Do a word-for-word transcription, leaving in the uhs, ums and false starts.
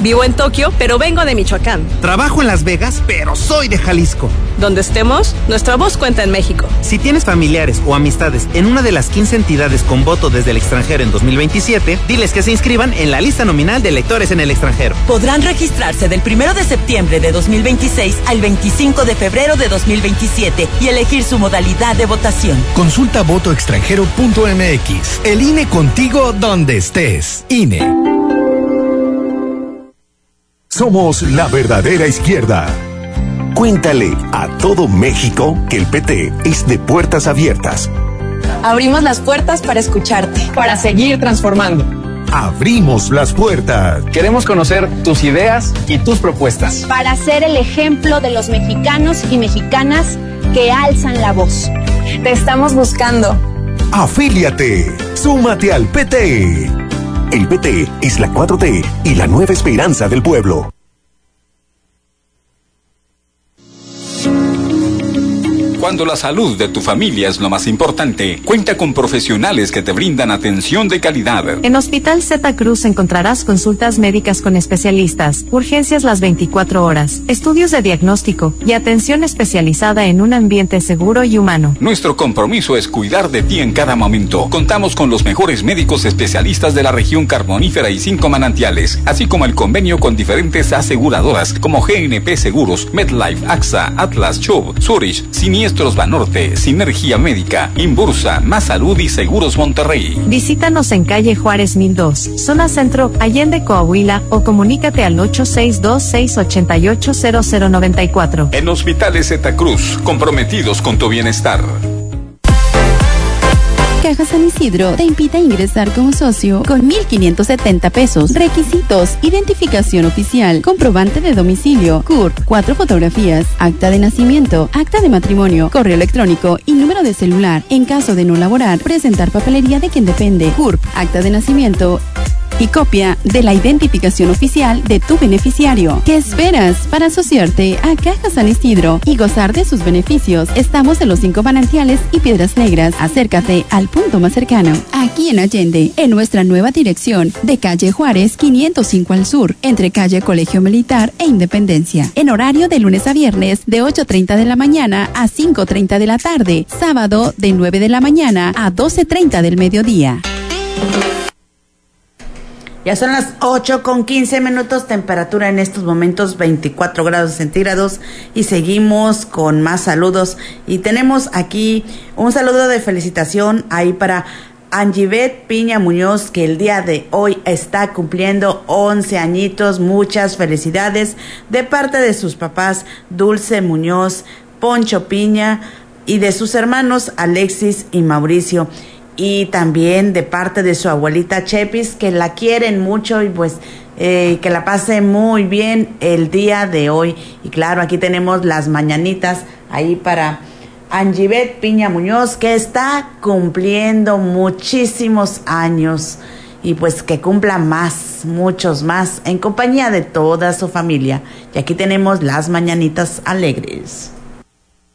Vivo en Tokio, pero vengo de Michoacán. Trabajo en Las Vegas, pero soy de Jalisco. Donde estemos, nuestra voz cuenta en México. Si tienes familiares o amistades en una de las quince entidades con voto desde el extranjero en dos mil veintisiete, diles que se inscriban en la lista nominal de electores en el extranjero. Podrán registrarse del primero de septiembre de dos mil veintiséis al veinticinco de febrero de dos mil veintisiete y elegir su modalidad de votación. Consulta voto extranjero punto m x. El I N E contigo donde estés. I N E. Somos la verdadera izquierda. Cuéntale a todo México que el P T es de puertas abiertas. Abrimos las puertas para escucharte, para seguir transformando. Abrimos las puertas. Queremos conocer tus ideas y tus propuestas. Para ser el ejemplo de los mexicanos y mexicanas que alzan la voz. Te estamos buscando. Afíliate. Súmate al P T. El P T es la cuatro T y la nueva esperanza del pueblo. Cuando la salud de tu familia es lo más importante, cuenta con profesionales que te brindan atención de calidad. En Hospital Zeta Cruz encontrarás consultas médicas con especialistas, urgencias las veinticuatro horas, estudios de diagnóstico y atención especializada en un ambiente seguro y humano. Nuestro compromiso es cuidar de ti en cada momento. Contamos con los mejores médicos especialistas de la región carbonífera y cinco manantiales, así como el convenio con diferentes aseguradoras como G N P Seguros, MedLife, A X A, Atlas, Chubb, Zurich, Siniestro Banorte, Sinergia Médica, Inbursa, Más Salud y Seguros Monterrey. Visítanos en calle Juárez mil dos, zona centro, Allende, Coahuila, o comunícate al ocho seis dos, seis ocho ocho, cero cero nueve cuatro. En Hospitales Zeta Cruz, comprometidos con tu bienestar. Caja San Isidro te invita a ingresar como socio con mil quinientos setenta pesos. Requisitos: identificación oficial, comprobante de domicilio, C U R P, cuatro fotografías, acta de nacimiento, acta de matrimonio, correo electrónico y número de celular. En caso de no laborar, presentar papelería de quien depende, C U R P, acta de nacimiento y copia de la identificación oficial de tu beneficiario. ¿Qué esperas para asociarte a Caja San Isidro y gozar de sus beneficios? Estamos en los cinco manantiales y Piedras Negras. Acércate al punto más cercano, aquí en Allende, en nuestra nueva dirección de calle Juárez quinientos cinco al sur, entre calle Colegio Militar e Independencia, en horario de lunes a viernes de ocho treinta de la mañana a cinco treinta de la tarde, sábado de nueve de la mañana a doce treinta del mediodía. Ya son las ocho con quince minutos, temperatura en estos momentos veinticuatro grados centígrados y seguimos con más saludos. Y tenemos aquí un saludo de felicitación ahí para Angibet Piña Muñoz, que el día de hoy está cumpliendo once añitos. Muchas felicidades de parte de sus papás Dulce Muñoz, Poncho Piña y de sus hermanos Alexis y Mauricio. Y también de parte de su abuelita Chepis, que la quieren mucho y pues eh, que la pase muy bien el día de hoy. Y claro, aquí tenemos las mañanitas ahí para Angibet Piña Muñoz, que está cumpliendo muchísimos años y pues que cumpla más, muchos más, en compañía de toda su familia. Y aquí tenemos las mañanitas alegres.